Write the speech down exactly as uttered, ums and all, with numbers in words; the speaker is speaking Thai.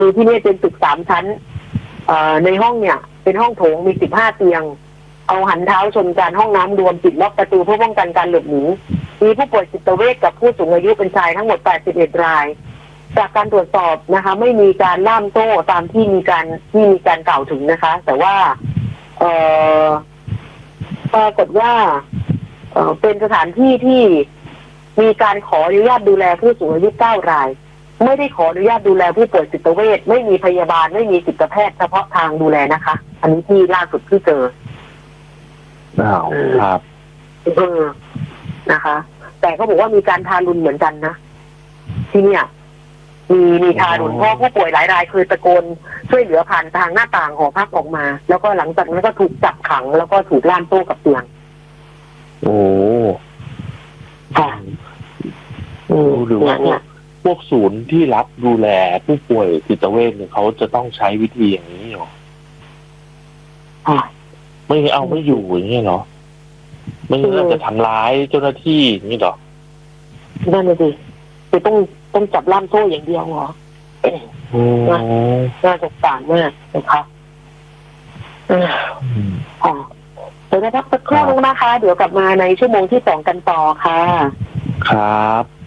คือที่นี่เป็นตึกสามชั้นในห้องเนี่ยเป็นห้องโถงมีสิบห้าเตียงเอาหันเท้าชนกันห้องน้ำรวมปิดล็อกประตูเพื่อป้องกันการหลบหนีมีผู้ป่วยจิตเวชกับผู้สูงอายุเป็นชายทั้งหมดแปดสิบเอ็ดรายจากการตรวจสอบนะคะไม่มีการล่ามโซ่ตามที่มีการที่มีการกล่าวถึงนะคะแต่ว่าเอ่อปรากฏว่าเอ่อเป็นสถานที่ที่มีการขออนุญาตดูแลผู้สูงอายุเก้ารายไม่ได้ขออนุญาตดูแลผู้ป่วยจิตเวชไม่มีพยาบาลไม่มีจิตแพทย์เฉพาะทางดูแลนะคะอันนี้ที่ล่าสุดที่เจออ้าวครับเออนะคะ แต่เขาบอกว่ามีการทารุณเหมือนกันนะที่เนี่ยมีมีทารุณเพราะผู้ป่วยหลายรายเคยตะโกนช่วยเหลือผ่านทางหน้าต่างหอพักออกมาแล้วก็หลังจากนั้นก็ถูกจับขังแล้วก็ถูกล่ามโซ่กับเตียงโอ้ค่ะหรือว่าพวกศูนย์ที่รับดูแลผู้ป่วยจิตเวชเนี่ยเขาจะต้องใช้วิธีอย่างนี้หรอไม่เอาไม่อยู่อย่างนี้เหรอไม่งั้นจะทำร้ายเจ้าหน้าที่อย่างนี้หรอนั่นเลยสิคือต้องต้องจับล่ามโซ่อย่างเดียวเหรอน่าสงสารมากนะคะค่ะเดี๋ยวพักสักครู่นึงนะคะเดี๋ยวกลับมาในชั่วโมงที่สองกันต่อค่ะครับ